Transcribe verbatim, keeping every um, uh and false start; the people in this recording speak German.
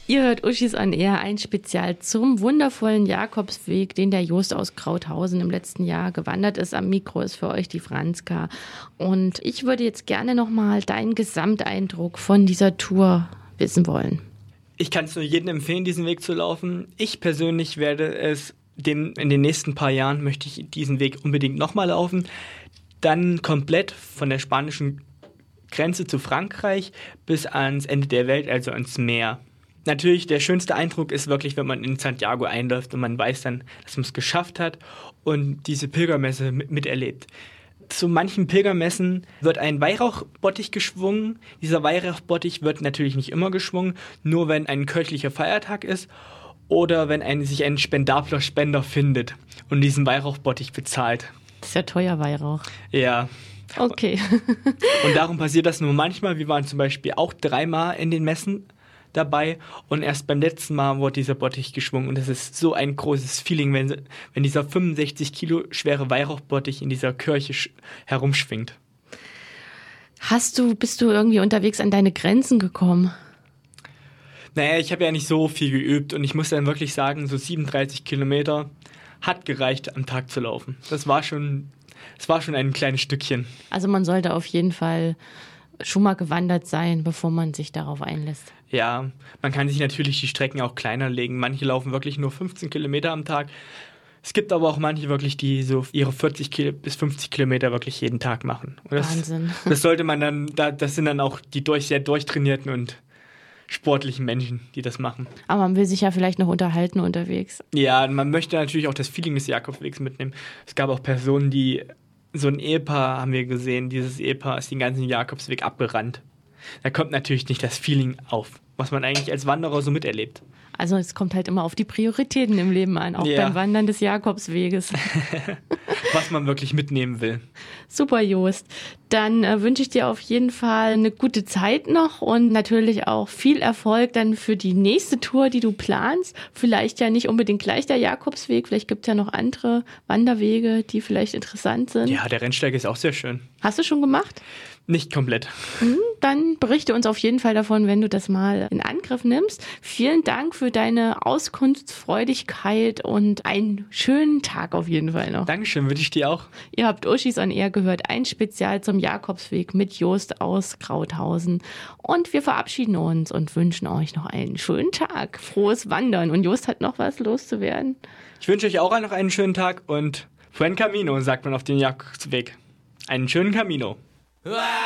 Ihr hört Uschis on Air, ein Spezial zum wundervollen Jakobsweg, den der Jost aus Krauthausen im letzten Jahr gewandert ist. Am Mikro ist für euch die Franziska. Und ich würde jetzt gerne nochmal deinen Gesamteindruck von dieser Tour wissen wollen. Ich kann es nur jedem empfehlen, diesen Weg zu laufen. Ich persönlich werde es den, in den nächsten paar Jahren möchte ich diesen Weg unbedingt nochmal laufen. Dann komplett von der spanischen Grenze zu Frankreich bis ans Ende der Welt, also ans Meer. Natürlich, der schönste Eindruck ist wirklich, wenn man in Santiago einläuft und man weiß dann, dass man es geschafft hat und diese Pilgermesse mit- miterlebt. Zu manchen Pilgermessen wird ein Weihrauchbottich geschwungen. Dieser Weihrauchbottich wird natürlich nicht immer geschwungen, nur wenn ein kirchlicher Feiertag ist oder wenn ein, sich ein spendabler Spender findet und diesen Weihrauchbottich bezahlt. Das ist ja teuer, Weihrauch. Ja. Okay. Und darum passiert das nur manchmal. Wir waren zum Beispiel auch dreimal in den Messen dabei und erst beim letzten Mal wurde dieser Bottich geschwungen und das ist so ein großes Feeling, wenn, wenn dieser fünfundsechzig Kilo schwere Weihrauchbottich in dieser Kirche sch- herumschwingt. Hast du, bist du irgendwie unterwegs an deine Grenzen gekommen? Naja, ich habe ja nicht so viel geübt und ich muss dann wirklich sagen, so siebenunddreißig Kilometer hat gereicht, am Tag zu laufen. Das war schon, das war schon ein kleines Stückchen. Also man sollte auf jeden Fall schon mal gewandert sein, bevor man sich darauf einlässt. Ja, man kann sich natürlich die Strecken auch kleiner legen. Manche laufen wirklich nur fünfzehn Kilometer am Tag. Es gibt aber auch manche wirklich, die so ihre vierzig bis fünfzig Kilometer wirklich jeden Tag machen. Und das, Wahnsinn. Das sollte man dann, das sind dann auch die durch, sehr durchtrainierten und sportlichen Menschen, die das machen. Aber man will sich ja vielleicht noch unterhalten unterwegs. Ja, man möchte natürlich auch das Feeling des Jakobswegs mitnehmen. Es gab auch Personen, die, so ein Ehepaar haben wir gesehen, dieses Ehepaar ist den ganzen Jakobsweg abgerannt. Da kommt natürlich nicht das Feeling auf, was man eigentlich als Wanderer so miterlebt. Also es kommt halt immer auf die Prioritäten im Leben an, auch Ja. beim Wandern des Jakobsweges. Was man wirklich mitnehmen will. Super, Jost. Dann äh, wünsche ich dir auf jeden Fall eine gute Zeit noch und natürlich auch viel Erfolg dann für die nächste Tour, die du planst. Vielleicht ja nicht unbedingt gleich der Jakobsweg, vielleicht gibt es ja noch andere Wanderwege, die vielleicht interessant sind. Ja, der Rennsteig ist auch sehr schön. Hast du schon gemacht? Nicht komplett. Hm, dann berichte uns auf jeden Fall davon, wenn du das mal in Angriff nimmst. Vielen Dank für deine Auskunftsfreudigkeit und einen schönen Tag auf jeden Fall noch. Dankeschön, wünsche ich dir auch. Ihr habt Uschis on Air gehört, ein Spezial zum Jakobsweg mit Jost aus Krauthausen. Und wir verabschieden uns und wünschen euch noch einen schönen Tag. Frohes Wandern. Und Jost hat noch was loszuwerden. Ich wünsche euch auch noch einen schönen Tag und Buen Camino, sagt man auf dem Jakobsweg. Einen schönen Camino. Ah!